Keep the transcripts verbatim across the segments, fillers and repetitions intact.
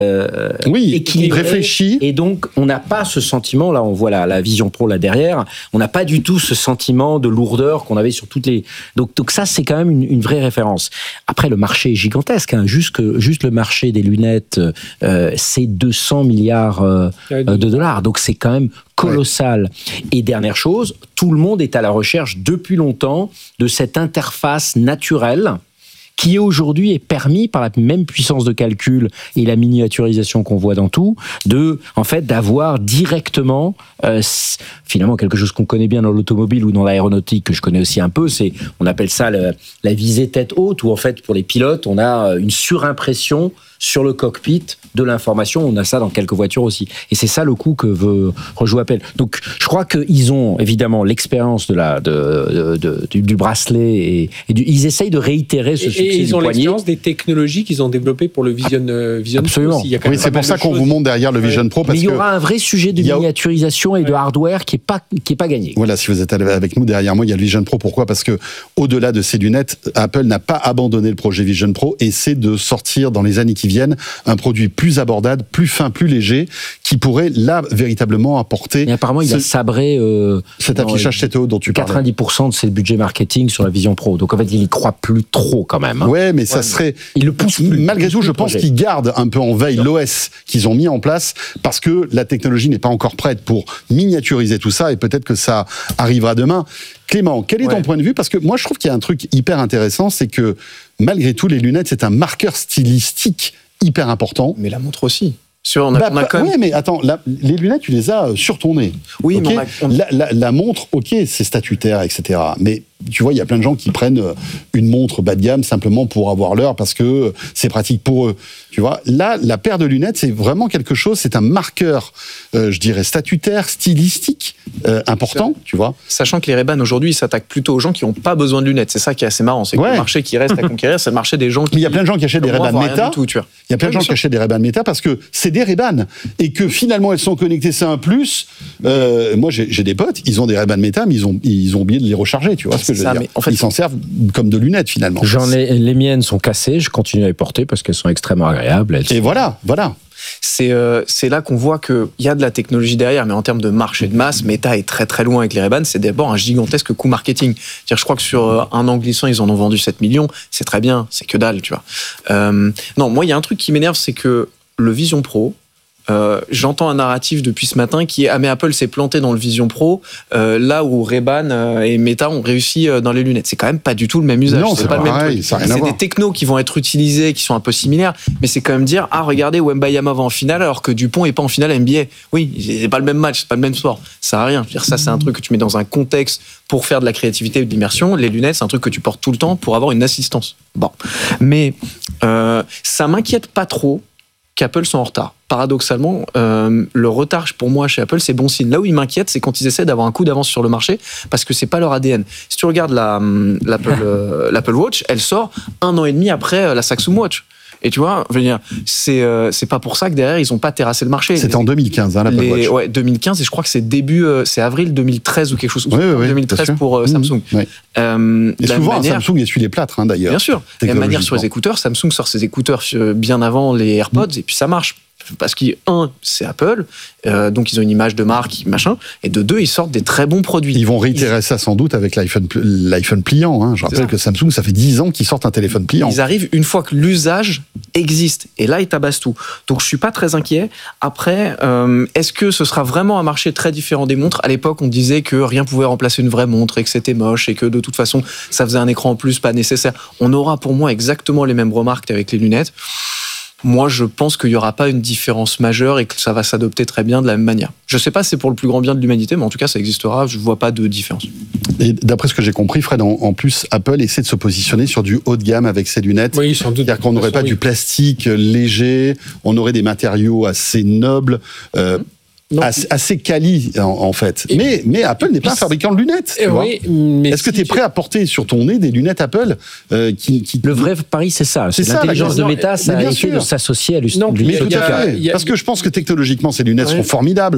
Euh, oui, équilibré, réfléchi. Et donc, on n'a pas ce sentiment, là, on voit la, la Vision Pro là derrière, on n'a pas du tout ce sentiment de lourdeur qu'on avait sur toutes les... Donc, donc ça, c'est quand même une, une vraie référence. Après, le marché est gigantesque, hein. juste, que, juste le marché des lunettes, euh, c'est deux cents milliards euh, de dollars, donc c'est quand même colossal. Ouais. Et dernière chose, tout le monde est à la recherche depuis longtemps de cette interface naturelle qui aujourd'hui est permis par la même puissance de calcul et la miniaturisation qu'on voit dans tout, de, en fait, d'avoir directement, euh, finalement, quelque chose qu'on connaît bien dans l'automobile ou dans l'aéronautique, que je connais aussi un peu, c'est, on appelle ça le, la visée tête haute, où en fait, pour les pilotes, on a une surimpression sur le cockpit de l'information. On a ça dans quelques voitures aussi. Et c'est ça le coup que veut rejouer Apple. Donc, je crois qu'ils ont évidemment l'expérience de la, de, de, de, du, du bracelet et, et du, ils essayent de réitérer ce succès. Et ils du ont poignet. L'expérience des technologies qu'ils ont développées pour le Vision, euh, Vision Absolument. Pro. Il y a quand oui, même c'est pour ça qu'on vous montre derrière le Vision Pro. Parce Mais il y que aura un vrai sujet de miniaturisation et de hardware qui n'est pas, qui est pas gagné. Voilà, si vous êtes avec nous, derrière moi, il y a le Vision Pro. Pourquoi ? Parce que au-delà de ces lunettes, Apple n'a pas abandonné le projet Vision Pro et c'est de sortir dans les années qui viennent un produit plus abordable, plus fin, plus léger, qui pourrait là véritablement apporter. Et apparemment, il ce, a sabré euh, cet affichage tête haute dont tu parles. quatre-vingt-dix pour cent de ses budgets marketing sur la Vision Pro. Donc en fait, il y croit plus trop quand même. Hein. Ouais, mais ça ouais, serait. Il le pousse plus. Malgré plus tout, je pense qu'ils gardent un peu en veille l'O S qu'ils ont mis en place parce que la technologie n'est pas encore prête pour miniaturiser tout ça et peut-être que ça arrivera demain. Clément, quel est ouais. ton point de vue ? Parce que moi, je trouve qu'il y a un truc hyper intéressant, c'est que malgré tout, les lunettes, c'est un marqueur stylistique hyper important. Mais la montre aussi. Sur, on a, bah, on a quand même... Oui, mais attends, la, les lunettes, tu les as sur ton nez. Oui, okay, mais on a, on... La, la, la montre, ok, c'est statutaire, et cetera. Mais tu vois, il y a plein de gens qui prennent une montre bas de gamme simplement pour avoir l'heure parce que c'est pratique pour eux. Tu vois, là, la paire de lunettes, c'est vraiment quelque chose, c'est un marqueur, euh, je dirais, statutaire, stylistique, euh, important, tu vois. Sachant que les Ray-Ban, aujourd'hui, ils s'attaquent plutôt aux gens qui n'ont pas besoin de lunettes. C'est ça qui est assez marrant. C'est que ouais. le marché qui reste à conquérir, c'est le marché des gens qui... Mais il y a plein de gens qui achètent des Ray-Ban Meta. Tout, tu vois. Il y a plein de gens qui achètent des Ray-Ban Meta parce que c'est des Ray-Ban. Et que finalement, elles sont connectées, c'est un plus. Euh, moi, j'ai, j'ai des potes, ils ont des Ray-Ban Meta, mais ils ont, ils ont oublié de les recharger, tu vois ce que je veux ça, dire. Mais en fait, ils s'en servent comme de lunettes, finalement. J'en ai, les miennes sont cassées, je continue à les porter parce qu'elles sont extrêmement agréables. Elles et sont... voilà, voilà. C'est, euh, c'est là qu'on voit qu'il y a de la technologie derrière, mais en termes de marché de masse, Meta est très très loin avec les Ray-Ban. C'est d'abord un gigantesque coût marketing. C'est-à-dire, je crois que sur un an glissant, ils en ont vendu sept millions. C'est très bien, c'est que dalle, tu vois. Euh, non, moi, il y a un truc qui m'énerve, c'est que le Vision Pro, Euh, j'entends un narratif depuis ce matin qui est ah mais Apple s'est planté dans le Vision Pro euh, là où Ray-Ban euh, et Meta ont réussi euh, dans les lunettes. C'est quand même pas du tout le même usage. Non, c'est, c'est pas, pas le pareil, même truc. Ça a rien c'est à voir. des technos qui vont être utilisés, qui sont un peu similaires, mais c'est quand même dire ah regardez Wembayama va en finale alors que Dupont est pas en finale N B A. Oui, c'est pas le même match, c'est pas le même sport. Ça sert à rien. Je veux dire, ça c'est un truc que tu mets dans un contexte pour faire de la créativité et de l'immersion. Les lunettes c'est un truc que tu portes tout le temps pour avoir une assistance. Bon, mais euh, ça m'inquiète pas trop qu'Apple soit en retard. Paradoxalement, euh, le retard pour moi chez Apple, c'est bon signe. Là où il m'inquiète, c'est quand ils essaient d'avoir un coup d'avance sur le marché, parce que c'est pas leur A D N. Si tu regardes la, l'Apple, euh, l'Apple Watch, elle sort un an et demi après la Samsung Watch. Et tu vois, je veux dire, c'est euh, c'est pas pour ça que derrière ils ont pas terrassé le marché. C'était en deux mille quinze, hein, l'Apple Watch. Ouais, deux mille quinze et je crois que c'est début, euh, c'est avril deux mille treize ou quelque chose. Oui, oui, oui, deux mille treize pour euh, Samsung. Mmh, oui. euh, et souvent, manière, Samsung essuie les plâtres, hein, d'ailleurs. Bien sûr. De la même manière sur les écouteurs, Samsung sort ses écouteurs bien avant les AirPods mmh. et puis ça marche. Parce qu'un, c'est Apple, euh, donc ils ont une image de marque, machin, et de deux, ils sortent des très bons produits. Ils vont réitérer ils... ça sans doute avec l'iPhone, l'iPhone pliant. Hein. Je rappelle que Samsung, ça fait dix ans qu'ils sortent un téléphone pliant. Ils arrivent une fois que l'usage existe, et là, ils tabassent tout. Donc je suis pas très inquiet. Après, euh, est-ce que ce sera vraiment un marché très différent des montres ? À l'époque, on disait que rien pouvait remplacer une vraie montre, et que c'était moche, et que de toute façon, ça faisait un écran en plus pas nécessaire. On aura pour moi exactement les mêmes remarques qu'avec les lunettes. Moi, je pense qu'il n'y aura pas une différence majeure et que ça va s'adopter très bien de la même manière. Je ne sais pas si c'est pour le plus grand bien de l'humanité, mais en tout cas, ça existera. Je ne vois pas de différence. Et d'après ce que j'ai compris, Fred, en, en plus, Apple essaie de se positionner sur du haut de gamme avec ses lunettes. Oui, sans doute. C'est-à-dire qu'on n'aurait pas oui. du plastique léger, on aurait des matériaux assez nobles. Euh, Non. Assez, assez quali en, en fait. Et mais, mais Apple n'est pas un fabricant de lunettes. Tu vois. Oui, mais Est-ce si que tu es prêt à porter sur ton nez des lunettes Apple euh, qui, qui... Le vrai pari, c'est ça. C'est, c'est l'intelligence ça, de Meta, ça a été de s'associer à l'usage. Mais tout à fait. A... Parce que je pense que technologiquement, ces lunettes ouais. sont formidables.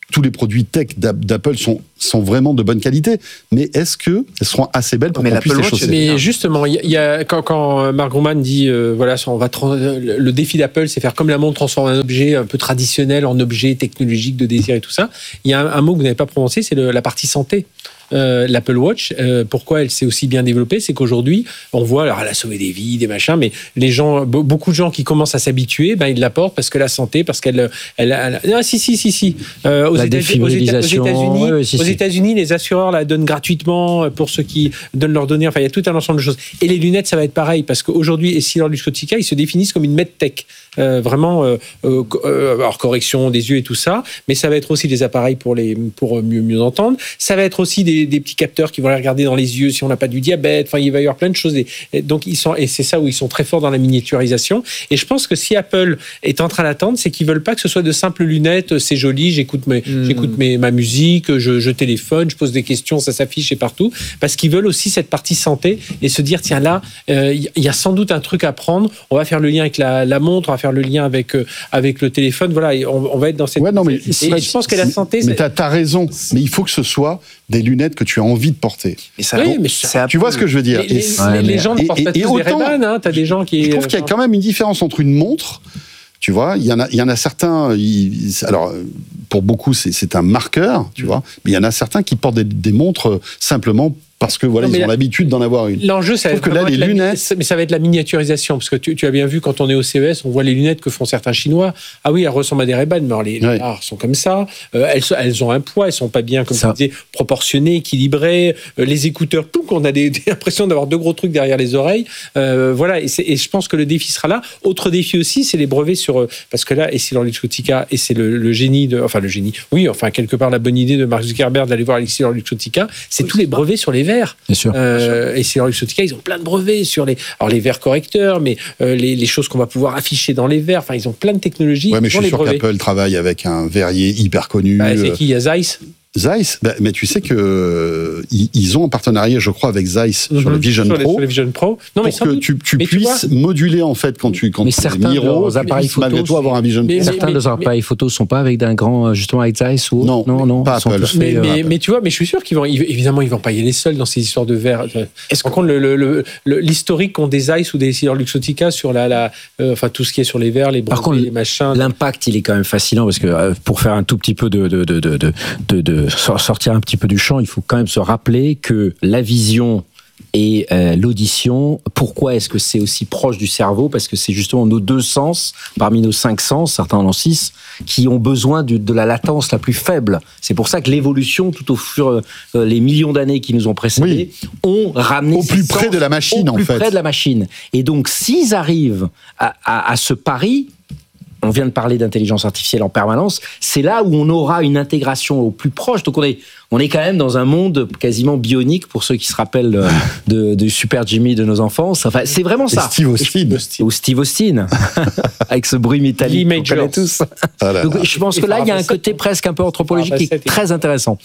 tous les produits tech d'Apple sont, sont vraiment de bonne qualité, mais est-ce qu'elles seront assez belles pour mais qu'on puisse les chausser? Mais justement, il y a, quand, quand Mark Gurman dit, euh, voilà, on va tra- le défi d'Apple, c'est faire comme la montre, transformer un objet un peu traditionnel en objet technologique de désir et tout ça. Il y a un, un mot que vous n'avez pas prononcé, c'est le, la partie santé. Euh, L'Apple Watch, euh, pourquoi elle s'est aussi bien développée, c'est qu'aujourd'hui, on voit, alors elle a sauvé des vies, des machins, mais les gens, beaucoup de gens qui commencent à s'habituer, ben ils la portent parce que la santé, parce qu'elle, elle, elle, elle ah si si si si, euh, aux, la États, aux, États, aux États-Unis, ouais, si, aux si. États-Unis, les assureurs la donnent gratuitement pour ceux qui donnent leur données. Enfin, il y a tout un ensemble de choses. Et les lunettes, ça va être pareil parce qu'aujourd'hui, EssilorLuxottica, ils se définissent comme une medtech, euh, vraiment, euh, euh, alors correction des yeux et tout ça, mais ça va être aussi des appareils pour les pour mieux mieux entendre. Ça va être aussi des Des, des petits capteurs qui vont les regarder dans les yeux si on n'a pas du diabète. Enfin, il va y avoir plein de choses. Et, et donc, ils sont, et c'est ça où ils sont très forts dans la miniaturisation. Et je pense que si Apple est en train d'attendre, c'est qu'ils veulent pas que ce soit de simples lunettes. C'est joli, j'écoute mes, mmh. j'écoute mes, ma musique, je, je téléphone, je pose des questions, ça s'affiche et partout. Parce qu'ils veulent aussi cette partie santé et se dire, tiens, là, il euh, y, y a sans doute un truc à prendre. On va faire le lien avec la, la montre, on va faire le lien avec, euh, avec le téléphone. Voilà, et on, on va être dans cette. Ouais, non, mais et, et je pense que la santé. Mais t'as, t'as raison. Mais il faut que ce soit des lunettes que tu as envie de porter. Et ça, oui, bon, mais ça, tu vois ce que je veux dire? Les, les, et, ouais, les gens ne portent pas tous des Ray-Ban, hein. T'as des gens qui. Je trouve qu'il y a quand même une différence entre une montre. Tu vois, il y en a, il y en a certains. Ils, alors, pour beaucoup, c'est, c'est un marqueur, tu vois. Mais il y en a certains qui portent des, des montres simplement parce que voilà, non, ils ont la, l'habitude d'en avoir une. L'enjeu, ça va être que là, les la, lunettes. Mais ça va être la miniaturisation, parce que tu, tu as bien vu quand on est au C E S, on voit les lunettes que font certains Chinois. Ah oui, elles ressemblent à des Ray-Ban, mais alors les ouais. rares sont comme ça. Euh, elles, elles ont un poids, elles sont pas bien, comme ça. tu disais, proportionnées, équilibrées. Euh, les écouteurs, tout, on a des, des l'impression d'avoir deux gros trucs derrière les oreilles. Euh, voilà, et, c'est, et je pense que le défi sera là. Autre défi aussi, c'est les brevets sur, parce que là, EssilorLuxottica, et c'est le, le génie de, enfin le génie, oui, enfin quelque part la bonne idée de Mark Zuckerberg d'aller voir EssilorLuxottica, c'est oui, tous les brevets sur les verres. Bien sûr. Euh, et EssilorLuxottica, ils ont plein de brevets sur les, alors les verres correcteurs, mais euh, les, les choses qu'on va pouvoir afficher dans les verres. Enfin, ils ont plein de technologies. Ouais, mais je suis sûr brevets. qu'Apple travaille avec un verrier hyper connu. Bah, c'est qui? Il y a Zeiss. Zeiss, bah, mais tu sais que euh, ils ont un partenariat, je crois, avec Zeiss mm-hmm. sur le Vision sur Pro, les, sur les Vision Pro. Non, pour mais que tu, tu mais puisses tu moduler en fait quand tu quand mais tu certains de leurs appareils photo, malgré tout avoir un Vision mais, Pro. Certains de leurs appareils photo sont pas avec d'un grand justement avec Zeiss ou non non non pas Apple. Mais, mais, Apple. mais tu vois, mais je suis sûr qu'ils vont évidemment ils vont pas y aller seuls dans ces histoires de verre. Est-ce qu'on compte le, le, le, le, l'historique qu'ont des Zeiss ou des EssilorLuxottica sur la, la euh, enfin tout ce qui est sur les verres, les brevets, par contre, les machins. L'impact il est quand même fascinant parce que euh, pour faire un tout petit peu de de de de de, de, de sortir un petit peu du champ, il faut quand même se rappeler que la vision et euh, l'audition, pourquoi est-ce que c'est aussi proche du cerveau? Parce que c'est justement nos deux sens, parmi nos cinq sens, certains en ont six, qui ont besoin de, de la latence la plus faible. C'est pour ça que l'évolution, tout au fur euh, les millions d'années qui nous ont précédés, oui. ont ramené au plus près de la machine, en fait. Au plus près de la machine. Et donc, s'ils arrivent à, à, à ce pari, on vient de parler d'intelligence artificielle en permanence, c'est là où on aura une intégration au plus proche. Donc on est, on est quand même dans un monde quasiment bionique pour ceux qui se rappellent de, de Super Jimmy de nos enfances. Enfin, c'est vraiment ça. Et Steve Austin. Ou Steve Austin, avec ce bruit métallique qu'on connaît tous. Ah là là. Donc je pense que là, il y a un côté presque un peu anthropologique qui est très intéressant.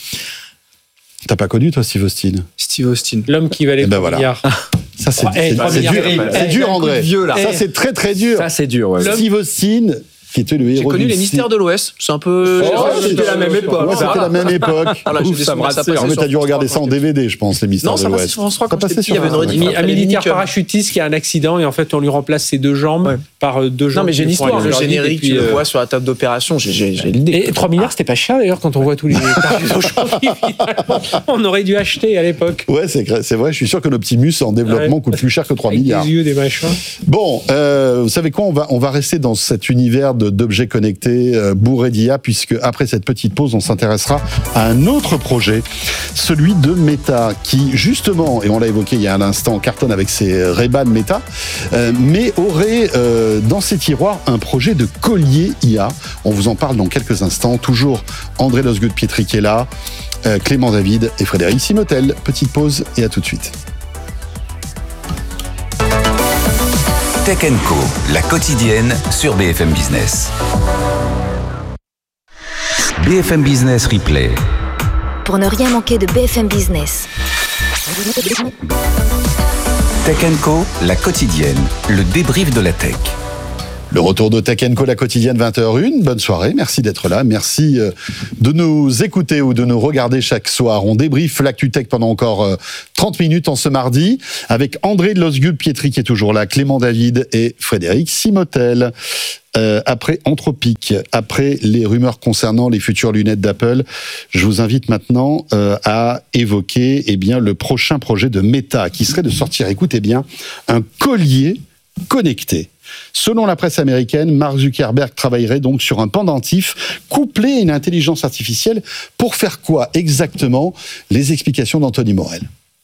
T'as pas connu, toi, Steve Austin? Steve Austin. L'homme qui valait ben trois voilà. milliards. Ça, c'est, oh, c'est, c'est, c'est, dur, c'est, c'est dur, André. Vieux, là. Ça, c'est très, très dur. Ça, c'est dur, ouais. Steve Austin, qui était le héros. J'ai connu du les mystères de l'Ouest. C'est un peu. Oh, c'était la même époque. Ouais, c'était la même époque. Voilà, Ouf, ça me rassure. Mais t'as dû regarder ça en D V D, je pense, les mystères de l'Ouest. Non, ça passait sur France trois. Il y avait une rediffusion. Un militaire parachutiste qui a un accident et en fait, on lui remplace ses deux jambes par deux jambes. Non, mais j'ai une histoire. Le générique, tu le vois sur la table d'opération. J'ai l'idée. Et trois milliards, c'était pas cher d'ailleurs quand on voit tous les. On aurait dû acheter à l'époque. Ouais, c'est vrai. Je suis sûr que l'Optimus en développement coûte plus cher que trois milliards. Des yeux, des machins. Bon, vous savez quoi? On va on va rester dans cet univers d'objets connectés. Euh, bourré d'I A, puisque après cette petite pause, on s'intéressera à un autre projet, celui de Meta, qui justement, et on l'a évoqué il y a un instant, cartonne avec ses Ray-Ban Meta, euh, mais aurait euh, dans ses tiroirs un projet de collier I A. On vous en parle dans quelques instants. Toujours André Losgut-Pietri qui est là, euh, Clément David et Frédéric Simotel. Petite pause et à tout de suite. Tech and Co, la quotidienne sur B F M Business. B F M Business Replay. Pour ne rien manquer de B F M Business. Tech and Co, la quotidienne, le débrief de la tech. Le retour de Tech and Co, la quotidienne vingt heures une. Bonne soirée, merci d'être là. Merci de nous écouter ou de nous regarder chaque soir. On débriefe l'actu tech pendant encore trente minutes en ce mardi avec André de Losgull-Pietri qui est toujours là, Clément David et Frédéric Simotel. Euh, après Anthropic, après les rumeurs concernant les futures lunettes d'Apple, je vous invite maintenant euh, à évoquer eh bien, le prochain projet de Meta qui serait de sortir, écoutez bien, un collier connecté. Selon la presse américaine, Mark Zuckerberg travaillerait donc sur un pendentif couplé à une intelligence artificielle. Pour faire quoi exactement? Les explications d'Anthony Morel.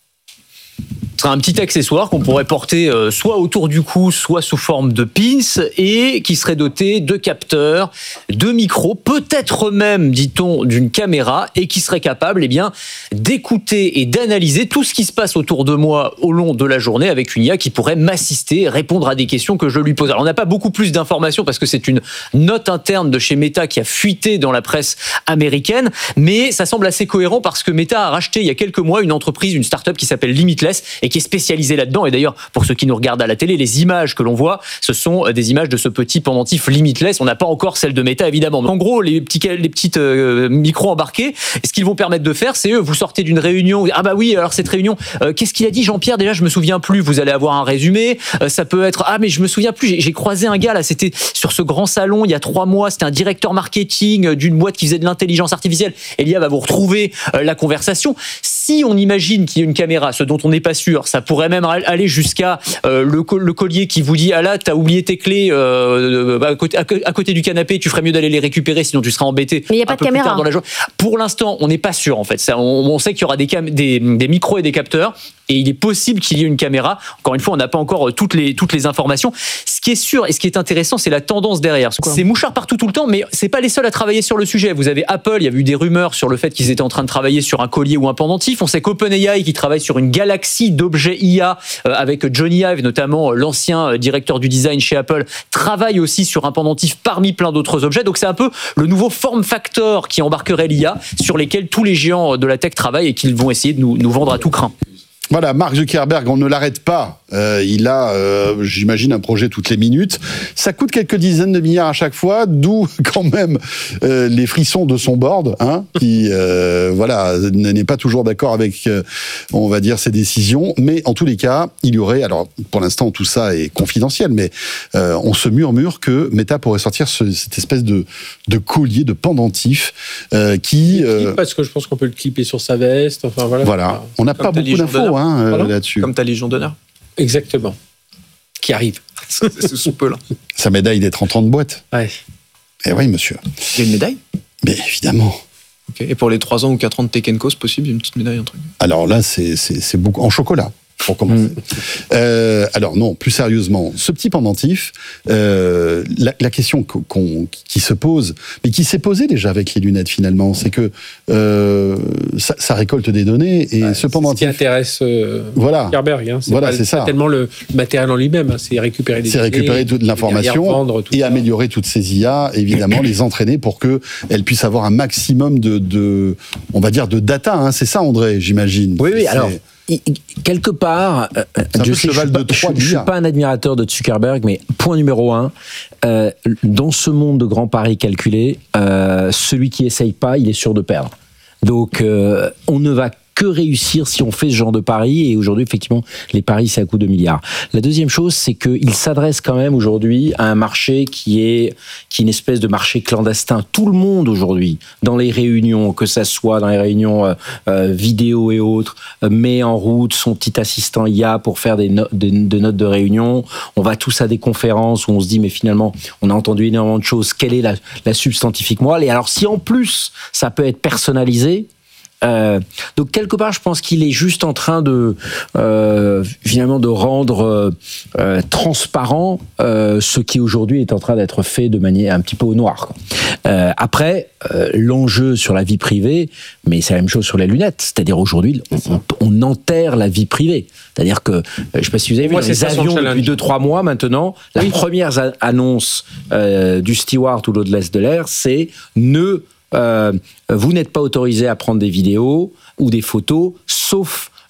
Ce sera un petit accessoire qu'on pourrait porter euh, soit autour du cou, soit sous forme de pins, et qui serait doté de capteurs, de micros, peut-être même, dit-on, d'une caméra, et qui serait capable eh bien, d'écouter et d'analyser tout ce qui se passe autour de moi au long de la journée avec une I A qui pourrait m'assister, répondre à des questions que je lui pose. Alors on n'a pas beaucoup plus d'informations parce que c'est une note interne de chez Meta qui a fuité dans la presse américaine, mais ça semble assez cohérent parce que Meta a racheté il y a quelques mois une entreprise, une start-up qui s'appelle Limitless, et qui est spécialisé là-dedans. Et d'ailleurs, pour ceux qui nous regardent à la télé, les images que l'on voit, ce sont des images de ce petit pendentif Limitless. On n'a pas encore celle de Meta, évidemment. Mais en gros, les petits, les petites euh, micros embarqués, ce qu'ils vont permettre de faire, c'est eux, vous sortez d'une réunion. Ah bah oui, alors cette réunion, euh, qu'est-ce qu'il a dit Jean-Pierre? Déjà, je me souviens plus. Vous allez avoir un résumé. Euh, ça peut être, ah mais je me souviens plus. J'ai, j'ai croisé un gars là, c'était sur ce grand salon il y a trois mois. C'était un directeur marketing d'une boîte qui faisait de l'intelligence artificielle. Et l'I A va vous retrouver euh, la conversation. Si on imagine qu'il y a une caméra, ce dont on n'est pas sûr, ça pourrait même aller jusqu'à euh, le, le collier qui vous dit ah là t'as oublié tes clés euh, à, côté, à côté du canapé, tu ferais mieux d'aller les récupérer sinon tu seras embêté. Mais il n'y a pas de caméra dans la journée. Pour l'instant on n'est pas sûr en fait. Ça, on, on sait qu'il y aura des, cam- des, des micros et des capteurs et il est possible qu'il y ait une caméra. Encore une fois on n'a pas encore toutes les, toutes les informations. Ce qui est sûr et ce qui est intéressant c'est la tendance derrière. Quoi c'est mouchard partout tout le temps, mais c'est pas les seuls à travailler sur le sujet. Vous avez Apple, il y a eu des rumeurs sur le fait qu'ils étaient en train de travailler sur un collier ou un pendentif. On sait qu'OpenAI qui travaille sur une galaxie d'objets I A euh, avec Johnny Ive, notamment euh, l'ancien euh, directeur du design chez Apple, travaille aussi sur un pendentif parmi plein d'autres objets. Donc c'est un peu le nouveau form factor qui embarquerait l'I A sur lesquels tous les géants de la tech travaillent et qu'ils vont essayer de nous, nous vendre à tout crin. Voilà, Mark Zuckerberg, on ne l'arrête pas. Euh, il a, euh, j'imagine, un projet toutes les minutes. Ça coûte quelques dizaines de milliards à chaque fois, d'où quand même euh, les frissons de son board, hein, qui, euh, voilà, n'est pas toujours d'accord avec, euh, on va dire, ses décisions. Mais en tous les cas, il y aurait, alors pour l'instant tout ça est confidentiel, mais euh, on se murmure que Meta pourrait sortir ce, cette espèce de, de collier, de pendentif, euh, qui... Euh, parce que je pense qu'on peut le clipper sur sa veste. Enfin voilà. Voilà, on n'a pas beaucoup d'infos hein, euh, là-dessus. Comme ta Légion d'honneur. Exactement. Qui arrive. C'est sous peu, là. Sa médaille des trente ans de boîte. Ouais. Eh oui, monsieur. Il y a une médaille? Mais évidemment. Okay. Et pour les trois ans ou quatre ans de Tech and Co, c'est possible, il y a une petite médaille, un truc? Alors là, c'est, c'est, c'est beaucoup. En chocolat. Pour commencer. Mmh. Euh, alors non, plus sérieusement, ce petit pendentif, euh, la, la question qu'on, qui se pose, mais qui s'est posée déjà avec les lunettes finalement, c'est que euh, ça, ça récolte des données et ouais, ce pendentif. C'est ce qui intéresse euh, voilà. Zuckerberg. Hein. C'est voilà, pas, c'est ça. Pas tellement le matériel en lui-même, hein. C'est récupérer des c'est données, récupérer toute l'information et, et améliorer toutes ces I A, évidemment, les entraîner pour que elles puissent avoir un maximum de, de on va dire, de data. Hein. C'est ça, André, j'imagine. Oui, oui. C'est... Alors. Quelque part, euh, je sais, je ne suis pas un admirateur de Zuckerberg, mais point numéro un, euh, dans ce monde de grands paris calculés, euh, celui qui essaye pas, il est sûr de perdre. Donc, euh, on ne va que réussir si on fait ce genre de paris. Et aujourd'hui, effectivement, les paris, c'est à coup de milliards. La deuxième chose, c'est qu'il s'adresse quand même aujourd'hui à un marché qui est, qui est une espèce de marché clandestin. Tout le monde aujourd'hui, dans les réunions, que ça soit dans les réunions euh, euh, vidéo et autres, euh, met en route son petit assistant I A pour faire des, no- des, des notes de réunion. On va tous à des conférences où on se dit, mais finalement, on a entendu énormément de choses. Quelle est la, la substantifique morale? Et alors, si en plus, ça peut être personnalisé, Euh, donc quelque part, je pense qu'il est juste en train de euh, finalement de rendre euh, transparent euh, ce qui aujourd'hui est en train d'être fait de manière un petit peu au noir. Quoi. Euh, après, euh, l'enjeu sur la vie privée, mais c'est la même chose sur les lunettes. C'est-à-dire aujourd'hui, on, on enterre la vie privée. C'est-à-dire que, je ne sais pas si vous avez vu, Moi, dans les avions depuis deux trois mois maintenant, la oui. première a- annonce euh, du steward ou l'hôtesse de l'air, c'est ne Euh, vous n'êtes pas autorisé à prendre des vidéos ou des photos, sauf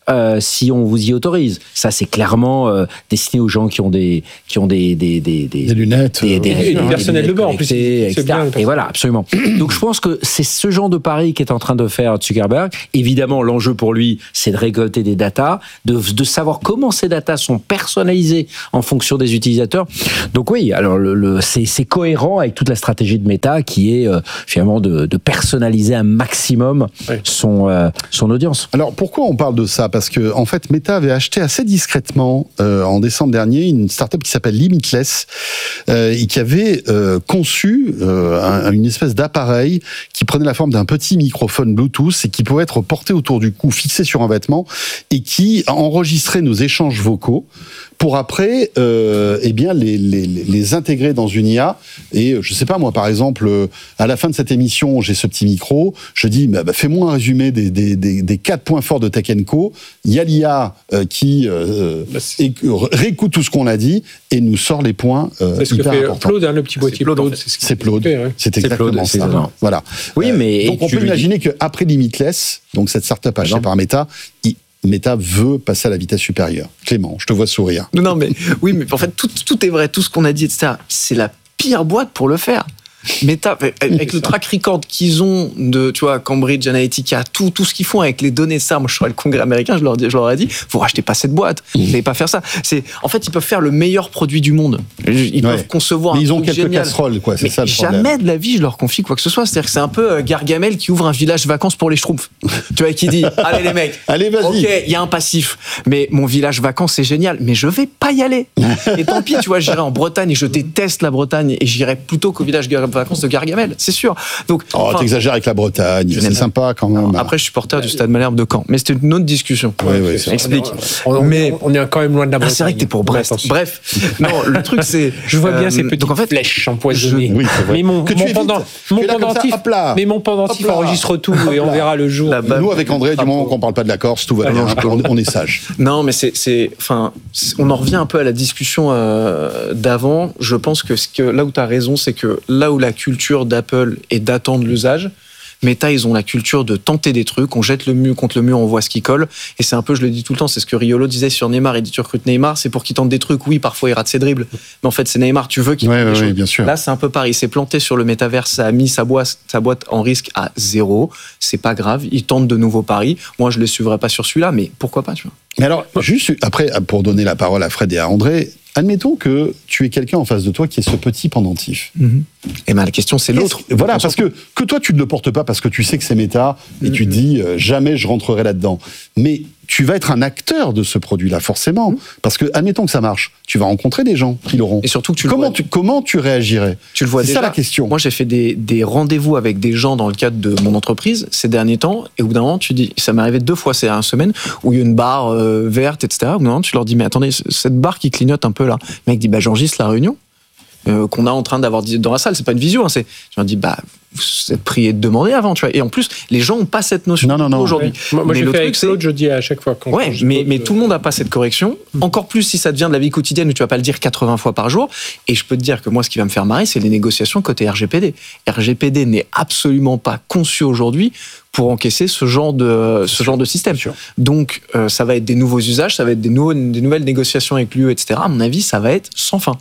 euh, si on vous y autorise. Ça, c'est clairement euh, destiné aux gens qui ont des qui ont des des des, des, des lunettes, des, des, et des, du personnel de bord en plus. et C'est bien. et voilà, absolument. Donc je pense que c'est ce genre de pari qu'est en train de faire Zuckerberg. Évidemment, l'enjeu pour lui, c'est de récolter des datas, de de savoir comment ces datas sont personnalisées en fonction des utilisateurs. Donc oui, alors le, le c'est c'est cohérent avec toute la stratégie de Meta qui est euh, finalement de, de personnaliser un maximum oui. son euh, son audience. Alors pourquoi on parle de ça ? Parce que en fait, Meta avait acheté assez discrètement euh, en décembre dernier une startup qui s'appelle Limitless euh, et qui avait euh, conçu euh, un, une espèce d'appareil qui prenait la forme d'un petit microphone Bluetooth et qui pouvait être porté autour du cou, fixé sur un vêtement et qui enregistrait nos échanges vocaux pour après euh, eh bien les, les, les intégrer dans une I A. Et je sais pas, moi par exemple, à la fin de cette émission, j'ai ce petit micro, je dis bah, bah, fais-moi un résumé des, des, des, des quatre points forts de Tech and Co. Il y a l'I A euh, qui euh, et, réécoute tout ce qu'on a dit et nous sort les points euh, c'est ce que hyper fait importants. Claude, hein, le petit boîtier Claude, Claude. en fait. C'est, c'est Claude, fait, ouais. c'est exactement Claude, ça. c'est Voilà. Oui, mais euh, donc on peut imaginer qu'après Limitless, donc cette startup achetée par Meta, il Meta veut passer à la vitesse supérieure. Clément, je te vois sourire. Non, non, mais oui, mais en fait, tout, tout est vrai, tout ce qu'on a dit, et cetera. C'est la pire boîte pour le faire. Meta, avec le track record qu'ils ont de, tu vois, Cambridge Analytica, tout, tout ce qu'ils font avec les données, ça, moi, je serais le congrès américain, je leur, je leur ai dit, vous rachetez pas cette boîte, vous n'allez pas faire ça. C'est, en fait, ils peuvent faire le meilleur produit du monde. Ils peuvent ouais. concevoir mais un ils ont truc quelques génial. casseroles, quoi, c'est mais ça le jamais problème. de la vie, je leur confie quoi que ce soit. C'est-à-dire que c'est un peu Gargamel qui ouvre un village vacances pour les Schtroumpfs. Tu vois, qui dit, allez les mecs, allez, vas-y. Ok, il y a un passif, mais mon village vacances, c'est génial, mais je vais pas y aller. Et tant pis, tu vois, j'irai en Bretagne et je déteste la Bretagne et j'irai plutôt qu'au village vacances de Gargamel. C'est sûr. Donc, oh, enfin, t'exagères avec la Bretagne, c'est n'aime sympa quand même. alors, après, je suis supporter du Stade Malherbe de Caen, mais c'était une autre discussion. Oui, oui, c'est Explique. On, on, mais on est quand même loin de la ah, Bretagne. c'est vrai que t'es pour Brest. Attention. Bref, non, le truc c'est, Je vois bien euh, ces petites donc en fait, flèches empoisonnées. Oui, c'est vrai. Mais mon, Que tu mon, évites. pendant, Tu mon es là comme ça, pendentif, hop là. mais mon pendentif Hop là. enregistre tout Hop et on là. verra le jour. La balle. Nous, avec André, du moment qu'on parle pas de la Corse, tout va bien. On, on est sage. non, mais c'est, c'est, enfin, c'est- on en revient un peu à la discussion euh, d'avant. Je pense que, ce que là où tu as raison, c'est que là où la culture d'Apple est d'attendre l'usage, Meta, ils ont la culture de tenter des trucs, on jette le mur contre le mur, on voit ce qui colle, et c'est un peu, je le dis tout le temps, c'est ce que Riolo disait sur Neymar, il dit tu recrutes Neymar, c'est pour qu'il tente des trucs, oui, parfois il rate ses dribbles, mais en fait c'est Neymar, tu veux qu'il Ouais, tente ouais, des ouais, choses. bien sûr. Là, c'est un peu pareil, il s'est planté sur le métaverse, ça a mis sa boîte, sa boîte en risque à zéro, c'est pas grave, il tente de nouveaux paris, moi je les suivrai pas sur celui-là, mais pourquoi pas, tu vois. Mais alors, juste après, pour donner la parole à Fred et à André, admettons que tu aies quelqu'un en face de toi qui est ce petit pendentif. Et ben la question c'est l'autre. Qu'est-ce- Voilà, parce que que toi tu ne le portes pas parce que tu sais que c'est méta et tu te dis euh, jamais je rentrerai là-dedans. Mais tu vas être un acteur de ce produit-là forcément, parce que admettons que ça marche, tu vas rencontrer des gens qui l'auront. Et surtout que tu le comment vois- tu comment tu réagirais Tu le vois C'est déjà. ça la question. Moi, j'ai fait des, des rendez-vous avec des gens dans le cadre de mon entreprise ces derniers temps. Et au bout d'un moment, tu dis, ça m'est arrivé deux fois ces dernières semaines, où il y a une barre euh, verte, et cetera. Au bout d'un moment, tu leur dis, mais attendez, cette barre qui clignote un peu là. Le mec dit, bah, j'enregistre la réunion euh, qu'on a en train d'avoir dans la salle. C'est pas une visio. Hein, c'est, je leur dis, bah, vous êtes prié de demander avant, tu vois. Et en plus, les gens n'ont pas cette notion Non, non, non. aujourd'hui. Moi, moi Mais je le fais truc, avec c'est- Claude, je dis à chaque fois. Quand Ouais, je mais, pose, mais euh, tout le monde n'a pas cette correction. Encore plus si ça devient de la vie quotidienne où tu vas pas le dire quatre-vingts fois par jour. Et je peux te dire que moi, ce qui va me faire marrer, c'est les négociations côté R G P D. R G P D n'est absolument pas conçu aujourd'hui pour encaisser ce genre de, ce genre de système. Donc, euh, ça va être des nouveaux usages, ça va être des, nouveaux, des nouvelles négociations avec l'U E, et cetera. À mon avis, ça va être sans fin.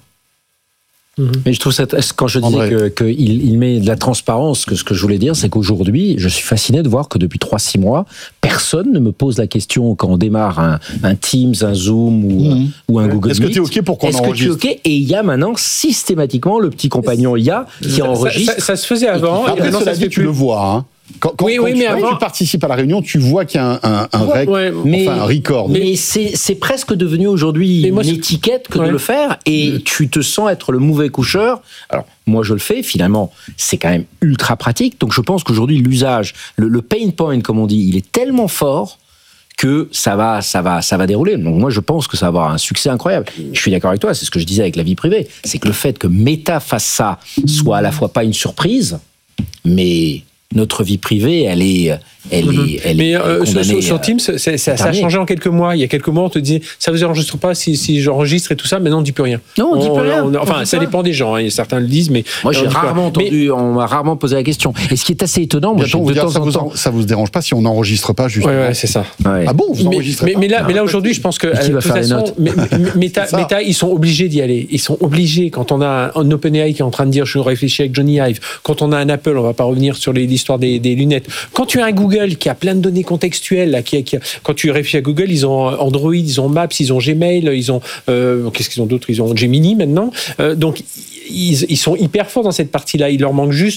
Mais je trouve ça, quand je André. disais que, que il, il met de la transparence, que ce que je voulais dire, c'est qu'aujourd'hui, je suis fasciné de voir que depuis trois six mois, personne ne me pose la question quand on démarre un, un Teams, un Zoom ou, Mhm. ou un Google Est-ce que Meet. tu es OK pour qu'on Est-ce que tu es enregistre OK? Et il y a maintenant systématiquement le petit compagnon I A qui ça, enregistre. ça, ça se faisait avant. Et Après, maintenant, cela ça se dit, fait tu plus. le vois. Hein. Quand, quand, Oui, quand oui, tu, mais quand avant- tu participes à la réunion, tu vois qu'il y a un, un, un rec, Ouais, mais- enfin un record. Mais c'est c'est presque devenu aujourd'hui Mais moi, une c'est- étiquette que Ouais. de le faire et tu te sens être le mauvais coucheur. Alors, moi, je le fais. Finalement, c'est quand même ultra pratique. Donc, je pense qu'aujourd'hui, l'usage, le, le pain point, comme on dit, il est tellement fort que ça va, ça va, ça va dérouler. Donc, moi, je pense que ça va avoir un succès incroyable. Je suis d'accord avec toi. C'est ce que je disais avec la vie privée. C'est que le fait que Meta fasse ça soit à la fois pas une surprise, mais notre vie privée, elle est, elle Mm-hmm. est, elle Mais est euh, sur, condamnée, sur Teams, c'est, c'est, ça a terminé. changé en quelques mois. Il y a quelques mois, on te disait, ça vous enregistre pas si, si j'enregistre et tout ça. Maintenant, on dit plus rien. Non, on dit plus rien. on- enfin, On dit ça pas. dépend des gens. Hein. Certains le disent, mais Moi, j'ai on dit pas. rarement Mais- entendu, on m'a rarement posé la question. Et ce qui est assez étonnant, moi, Bientôt, j'ai on vous de dira, temps ça en vous, temps. en- ça vous dérange pas si on n'enregistre pas juste. Ouais, ouais, c'est ça. Ouais. Ah bon, vous Mais, enregistrez mais, pas mais là, mais là aujourd'hui, je pense que Et qui euh, va de toute faire les façon, notes mais- mais- Meta, C'est ça. Meta, ils sont obligés d'y aller. Ils sont obligés. Quand on a un OpenAI qui est en train de dire, je réfléchis avec Johnny Ive. Quand on a un Apple, on va pas revenir sur les- l'histoire des, des lunettes. Quand tu as un Google qui a plein de données contextuelles, là, qui, a- qui a- quand tu réfléchis à Google, ils ont Android, ils ont Maps, ils ont Gmail, ils ont euh, qu'est-ce qu'ils ont d'autre? Ils ont Gemini maintenant. Euh, donc ils, ils sont hyper forts dans cette partie-là. Il leur manque juste